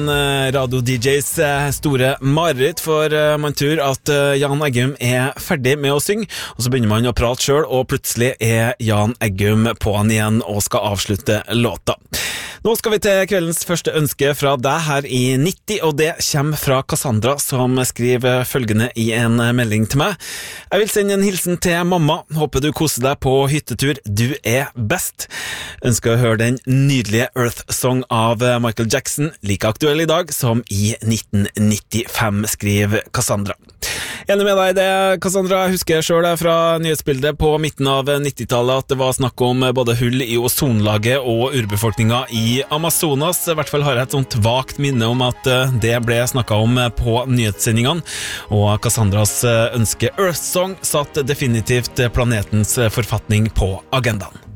Radio-DJs store mareritt, for man tror at Jan Eggum ferdig med å synge, og så begynner man å prate selv, og plutselig Jan Eggum på han igjen og skal avslutte låta. Nå skal vi til kveldens første ønske fra deg her i 90, og det kommer fra Cassandra, som skriver følgende i en melding til meg. Jeg vil sende en hilsen til mamma. Håper du koser deg på hyttetur. Du best. Ønsker å høre den nydelige Earth Song av Michael Jackson, like aktuell i dag som i 1995, skriver Cassandra. Enig med deg i det, Cassandra. Jeg husker selv fra nyhetsbildet på midten av 90-tallet at det var snakk om både hull i ozonlaget og urbefolkninga i Amazonas. I hvert fall har jeg et sånt vagt minne om at det ble snakket om på nyhetssendingene, og Cassandras ønske Earth Song satt definitivt planetens forfatning på agendaen.